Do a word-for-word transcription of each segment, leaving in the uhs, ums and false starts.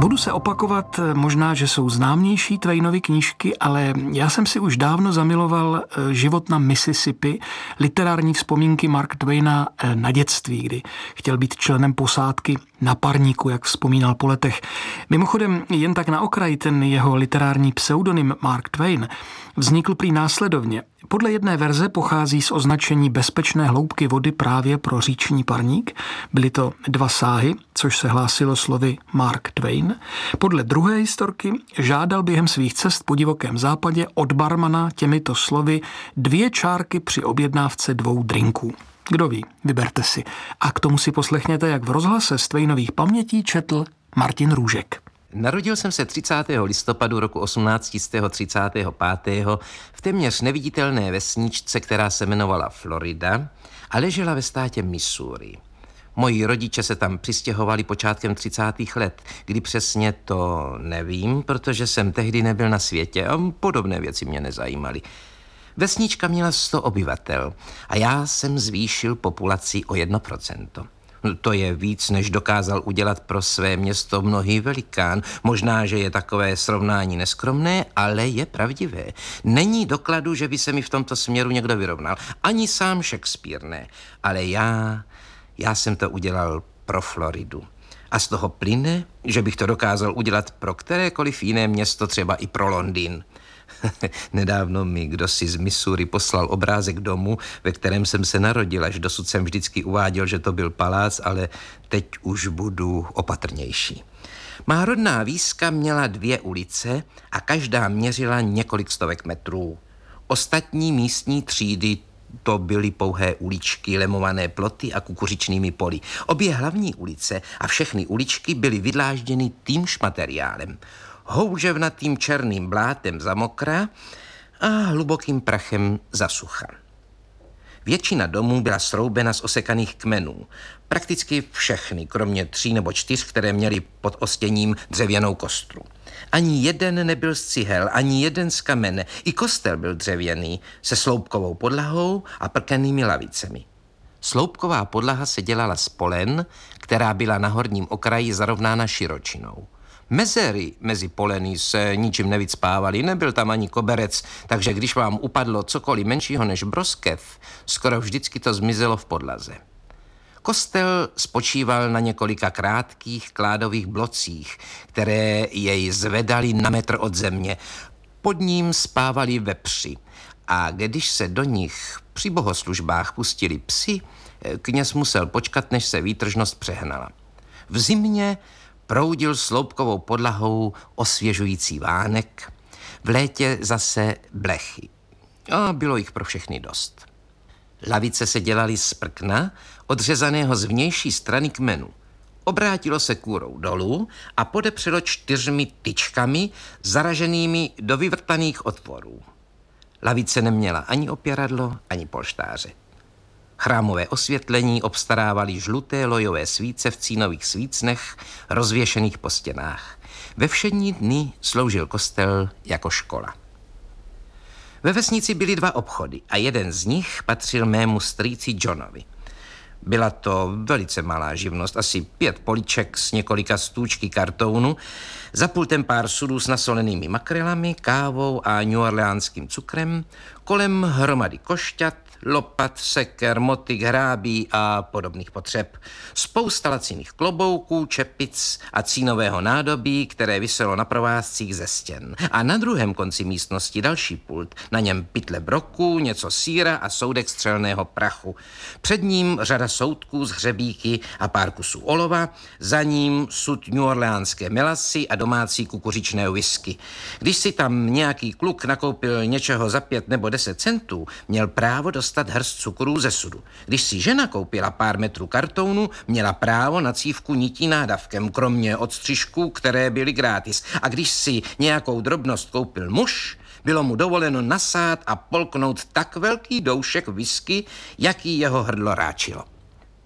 Budu se opakovat, možná, že jsou známější Twainovy knížky, ale já jsem si už dávno zamiloval Život na Mississippi, literární vzpomínky Marka Twaina na dětství, kdy chtěl být členem posádky na parníku, jak vzpomínal po letech. Mimochodem, jen tak na okraj, ten jeho literární pseudonym Mark Twain vznikl prý následovně. Podle jedné verze pochází z označení bezpečné hloubky vody právě pro říční parník. Byly to dva sáhy, což se hlásilo slovy Mark Twain. Podle druhé historky žádal během svých cest po divokém západě od barmana těmito slovy dvě čárky při objednávce dvou drinků. Kdo ví, vyberte si. A k tomu si poslechněte, jak v rozhlase z Twainových pamětí četl Martin Růžek. Narodil jsem se třicátého listopadu roku osmnáct set třicet pět v téměř neviditelné vesničce, která se jmenovala Florida a ležela ve státě Missouri. Moji rodiče se tam přistěhovali počátkem třicátých let, kdy přesně to nevím, protože jsem tehdy nebyl na světě a podobné věci mě nezajímaly. Vesnička měla sto obyvatel a já jsem zvýšil populaci o jedno procento. To je víc, než dokázal udělat pro své město mnohý velikán. Možná, že je takové srovnání neskromné, ale je pravdivé. Není dokladu, že by se mi v tomto směru někdo vyrovnal. Ani sám Shakespeare ne. Ale já, já jsem to udělal pro Floridu. A z toho plyne, že bych to dokázal udělat pro kterékoliv jiné město, třeba i pro Londýn. Nedávno mi kdosi z Missouri poslal obrázek domu, ve kterém jsem se narodil, až dosud jsem vždycky uváděl, že to byl palác, ale teď už budu opatrnější. Má rodná výska měla dvě ulice a každá měřila několik stovek metrů. Ostatní místní třídy to byly pouhé uličky, lemované ploty a kukuřičnými poli. Obě hlavní ulice a všechny uličky byly vydlážděny týmž materiálem. Houževnatým černým blátem za mokra a hlubokým prachem za sucha. Většina domů byla sroubena z osekaných kmenů. Prakticky všechny, kromě tří nebo čtyř, které měly pod ostěním dřevěnou kostru. Ani jeden nebyl z cihel, ani jeden z kamene. I kostel byl dřevěný, se sloupkovou podlahou a prkenými lavicemi. Sloupková podlaha se dělala z polen, která byla na horním okraji zarovnána širočinou. Mezery mezi poleny se ničím nevycpávaly, nebyl tam ani koberec, takže když vám upadlo cokoliv menšího než broskev, skoro vždycky to zmizelo v podlaze. Kostel spočíval na několika krátkých kládových blocích, které jej zvedali na metr od země. Pod ním spávali vepři a když se do nich při bohoslužbách pustili psi, kněz musel počkat, než se výtržnost přehnala. V zimě proudil sloupkovou podlahou osvěžující vánek, v létě zase blechy. A bylo jich pro všechny dost. Lavice se dělaly z prkna, odřezaného z vnější strany kmenu. Obrátilo se kůrou dolů a podepřelo čtyřmi tyčkami zaraženými do vyvrtaných otvorů. Lavice neměla ani opěradlo, ani polštáře. Chrámové osvětlení obstarávaly žluté lojové svíce v cínových svícnech rozvěšených po stěnách. Ve všední dny sloužil kostel jako škola. Ve vesnici byly dva obchody a jeden z nich patřil mému strýci Johnovi. Byla to velice malá živnost, asi pět poliček s několika stůčky kartounu, za pultem pár sudů s nasolenými makrelami, kávou a neworleánským cukrem, kolem hromady košťat, lopat, seker, motyk, hrábí a podobných potřeb. Spousta laciných klobouků, čepic a cínového nádobí, které viselo na provázcích ze stěn. A na druhém konci místnosti další pult, na něm pytle broku, něco sýra a soudek střelného prachu. Před ním řada soudků z hřebíky a pár kusů olova, za ním sud neworleánské melasy a domácí kukuřičné whisky. Když si tam nějaký kluk nakoupil něčeho za pět nebo deset centů, měl právo dostat hrst cukrů ze sudu. Když si žena koupila pár metrů kartounu, měla právo na cívku nití nádavkem, kromě odstřižků, které byly gratis. A když si nějakou drobnost koupil muž, bylo mu dovoleno nasát a polknout tak velký doušek whisky, jaký jeho hrdlo ráčilo.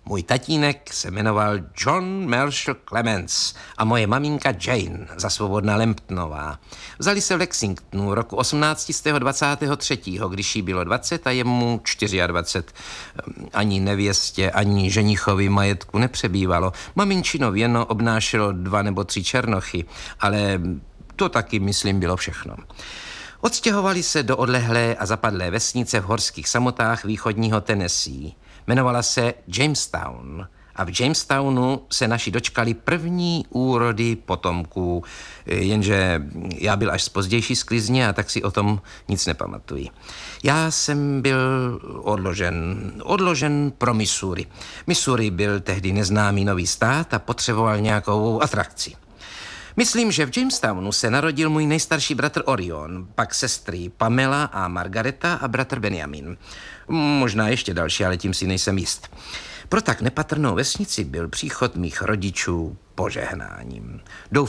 Můj tatínek se jmenoval John Marshall Clements a moje maminka Jane, za svobodná Lemptonová. Vzali se v Lexingtonu roku osmnáct set dvacet tři, když jí bylo dvacet a jemu dvacet čtyři. Ani nevěstě, ani ženichovi majetku nepřebývalo. Maminčino věno obnášelo dva nebo tři černochy, ale to taky, myslím, bylo všechno. Odstěhovali se do odlehlé a zapadlé vesnice v horských samotách východního Tennessee. Jmenovala se Jamestown a v Jamestownu se naši dočkali první úrody potomků, jenže já byl až z pozdější sklizně a tak si o tom nic nepamatuji. Já jsem byl odložen, odložen pro Missouri. Missouri byl tehdy neznámý nový stát a potřeboval nějakou atrakci. Myslím, že v Jamestownu se narodil můj nejstarší bratr Orion, pak sestry Pamela a Margareta a bratr Benjamin. Možná ještě další, ale tím si nejsem jist. Pro tak nepatrnou vesnici byl příchod mých rodičů požehnáním. Doufám,